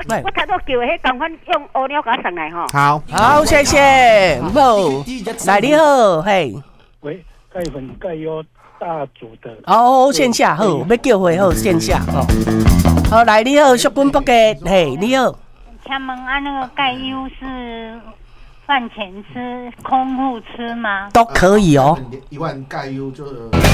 我头拄叫的迄共款用乌鸟给我送来吼。 好，谢谢。好，来你好，嘿。 喂，钙粉钙优大组的。 哦，线下好，要叫回好线下哦。好，来你好，淑君北街，嘿，你好。 请问那个钙优是饭前吃、空腹吃吗？ 都可以哦。 1万钙优就